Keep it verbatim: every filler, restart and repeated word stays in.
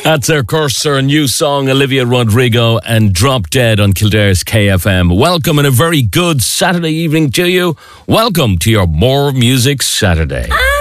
That's, of course, our new song, Olivia Rodrigo and Drop Dead on Kildare's K F M. Welcome and a very good Saturday evening to you. Welcome to your More Music Saturday.